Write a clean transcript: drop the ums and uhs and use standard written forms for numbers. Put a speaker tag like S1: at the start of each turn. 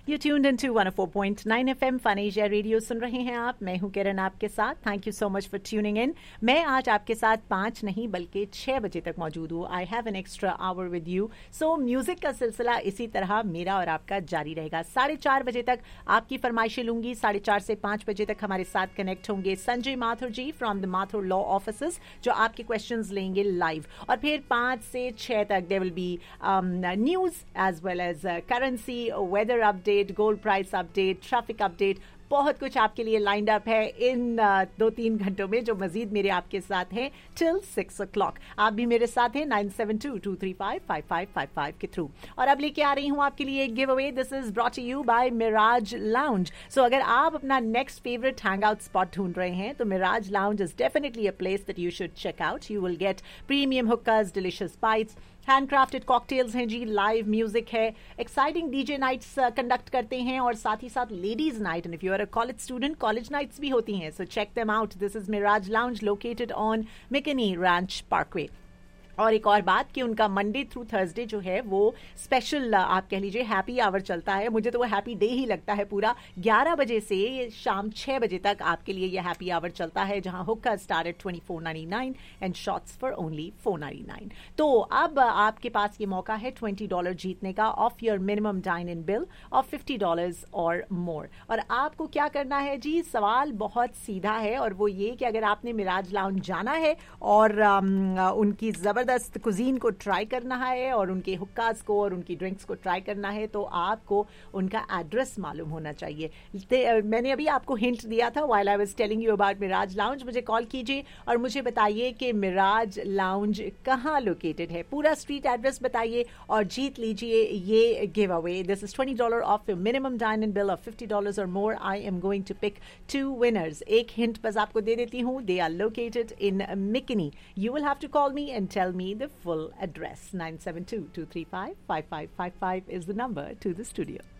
S1: You tuned into 104.9 FM fun Asia radio सुन रहे हैं आप। मैं हूं किरण आपके साथ। Thank you so much for tuning in. मैं आज आपके साथ 5 नहीं बल्कि 6 बजे तक मौजूद हूँ। I have an extra our with you. So music का सिलसिला इसी तरह मेरा और आपका जारी रहेगा। 4:30 बजे तक आपकी फरमाइशें लूंगी। 4:30 से 5 बजे तक हमारे साथ कनेक्ट होंगे संजय माथुर जी from the Mathur law offices, जो आपके क्वेश्चंस लेंगे लाइव। और फिर 5 से 6 तक there will be news as well as currency, weather update, gold price update, traffic update, बहुत कुछ आपके लिए लाइंड अप है इन 2-3 घंटों में, जो मजीद मेरे आपके साथ हैं टिल 6 o'clock। आप भी मेरे साथ हैं 9722355555 के थ्रू। और अब लेके आ रही हूँ आपके लिए एक give away. This is brought to you bye Miraj lounge. सो अगर आप अपना next favourite hang out spot ढूंढ रहे हैं तो Miraj lounge is definitely a place that you should check out. You will get premium हुक्कास, delicious bytes, handcrafted cocktails हैं जी, live music है, exciting DJ nights conduct करते हैं, और साथ ही साथ ladies night, and if you are a college student, college nights भी होती हैं। So check them out. This is Miraj lounge located on मिकनी ranch Parkway. और एक और बात कि उनका मंडे थ्रू थर्सडे जो है वो स्पेशल आप कह लीजिए हैप्पी आवर चलता है। मुझे तो वो हैप्पी डे ही लगता है पूरा। 11 बजे से शाम 6 बजे तक आपके लिए ये हैप्पी आवर चलता है, जहां हुक्का start at $24.99 and shots for only $4.99। तो अब आपके पास ये मौका है $20 जीतने का of your minimum dine in bill of $50 और मोर। और आपको क्या करना है जी, सवाल बहुत सीधा है, और वो ये कि अगर आपने मिराज लाउंज जाना है और उनकी जबरदस्त कुजीन को ट्राई करना है और उनके हुक्कास को और उनकी ड्रिंक्स को ट्राई करना है, तो आपको उनका एड्रेस मालूम होना चाहिए। मैंने अभी आपको हिंट दिया था while I was telling you about Miraj lounge. मुझे कॉल कीजिए और मुझे बताइए कि मिराज लाउंज कहाँ लोकेटेड है। पूरा स्ट्रीट एड्रेस बताइए और जीत लीजिए ये give away. This is $20 of your minimum dine in bill of $50 और मोर। I am going to pick 2 winners। एक हिंट बस आपको दे देती हूँ, they are located in मिकनी। You will have to call me and tell me the full address. 9722355555 is the number to the studio.